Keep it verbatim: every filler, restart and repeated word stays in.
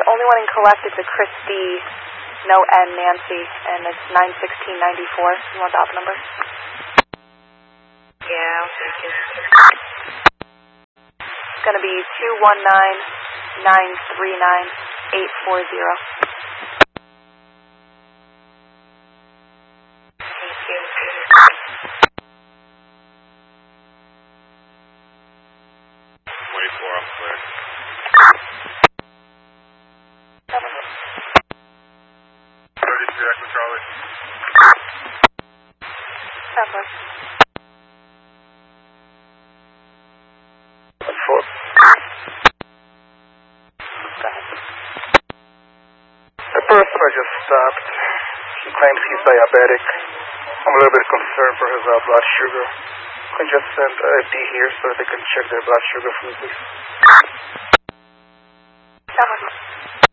only one in collect is a Christy, no N, Nancy, and it's nine sixteen ninety-four. You want the op number? Yeah, I'll take it. It's going to be two one nine nine three nine eight four zero. Thank you. twenty-four, I'm clear. thirty-three, Echo Charlie. Seven. Four. Go ahead. The person I just stopped, he claims he's diabetic. I'm a little bit concerned for his uh, blood sugar. Can you just send a F D here so they can check their blood sugar for me, please? Seven.